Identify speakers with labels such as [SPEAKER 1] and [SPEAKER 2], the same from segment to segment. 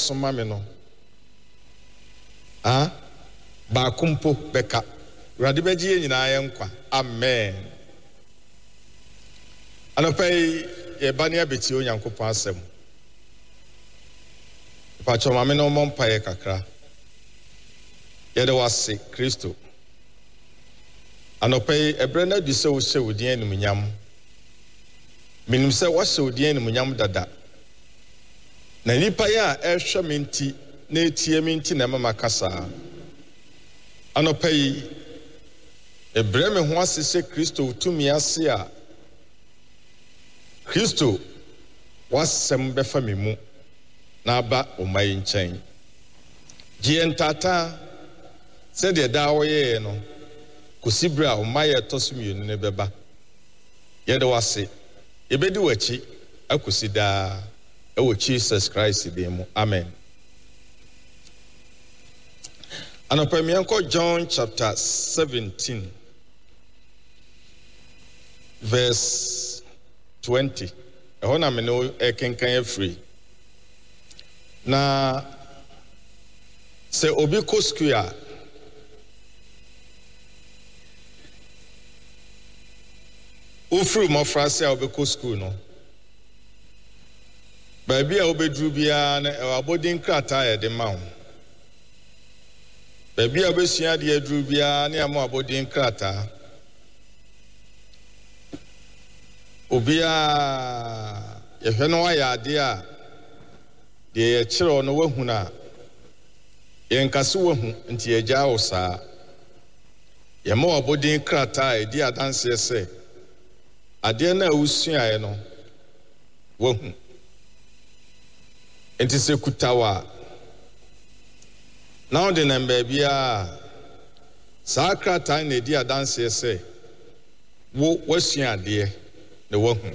[SPEAKER 1] soma me no ba kumpo beka urade begie nyina ye nkwa amen anopai ye bani abeti onyankopon asem pa choma me no mompa ye kakra ye de wase Kristo anopai ebre na du se wo hye wodin animunyam minim se wo hye wodin animunyam dada na nipa ya ehwe menti na etie menti na mama kasa anopai ebre me ho asese Kristo tumi ase a Kristo wasem befa me mu na aba omai nchen gientata se de da woye no kusibra omai etosumienu ne beba ye de wase ebedi wachi akusida ewo Jesus Christ de mu amen Anopemianko John chapter 17 verse 20 ehona me no ekenkan afri na se obi koskuya ufru mo frase obi kosku no ba bia obedru bia na abodin krata ye de mawo ba bia obesua de adru bia na am abodin krata obia yehwe no ayade a de ye kire no wahuna yenkase wahu nti yegya wo saa yema abodin krata e di adanse ese ade na usua ye no wahu enti se kutawa now the number bia saa krata na di adanse ese wo wasua ade ne wahu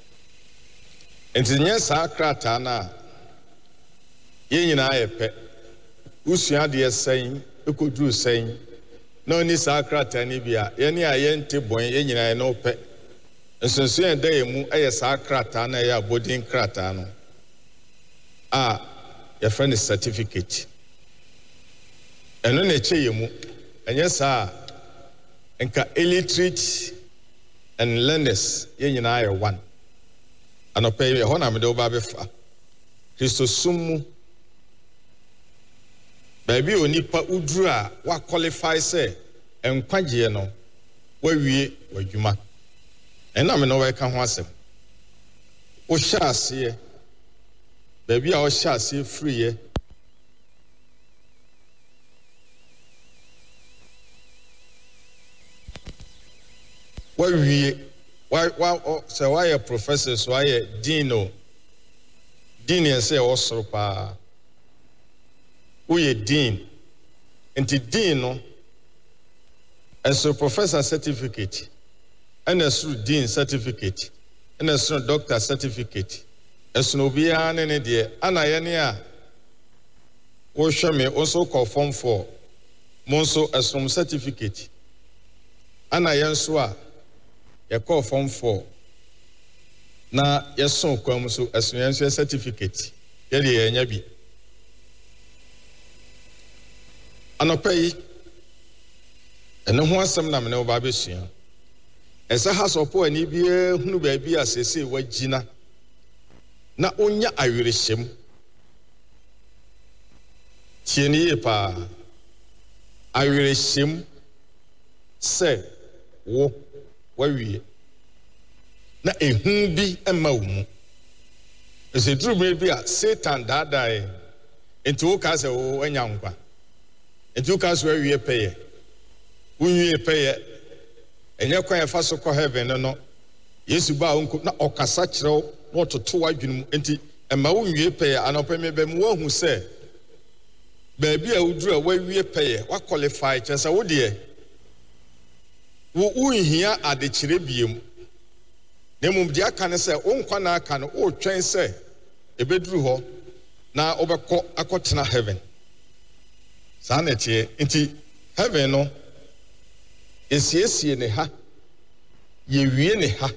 [SPEAKER 1] enti nye saa krata na ye nyina ayepe usua de sen ekoduru sen na oni saa krata ni bia ye ne aye nte bon ye nyina no pe nsonso en da yemu aye saa krata na ya bodin krata no your friend is certificate eno na che yemu enye saa enka illiterate and learners ye nyina aye one anope ye ho na me de oba befa Kristo summu baby onipa udru a wa qualify say enkwagye no wa wie wadwuma ena me no we ka ho asem o sha ase baby a o sha ase free ye wa wie wa say why professors why dean say osoro pa uye dean enti dean no as a professor certificate and as dean certificate and as doctor certificate as no bia ne de anaye ne a wo hwe me also call form 4 monso as from certificate anaye nso a ye call form 4 na ye so kwam so as no certificate ye de ye nya bi anopai eno ho asem na me ne oba besua esa hasopo ani bia hunu ba bia sese wagina na onya awereshem tieni pa awereshem se wo wawie na ehun bi ema wo mu ese drum bi a Satan dadae enti wo ka se wo anya nkwa enti wo ka so awie peye unwie peye enye kwan efa so ko heaven no Yesu ba onko na okasa kirew na ototo wadwunum enti ema wo nwie peye anopeme be mu wahu se baabi a wuduru a wawie peye wa qualify chesa wo de wo unhia adekire biem na mum dia kan se onkwa na aka no o twen se ebeduru ho na obekọ akotena heaven sa na tie enti heaven no esiesie ne ha ye wie ne ha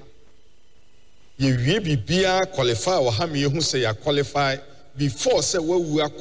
[SPEAKER 1] ye wie bibia qualify wa ha me hu se ya qualify before se wawu